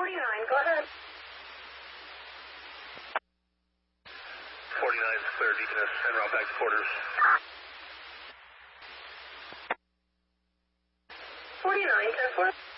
49, go ahead. 49 is clear, Deaconess, en route back to quarters. 49, 10-4.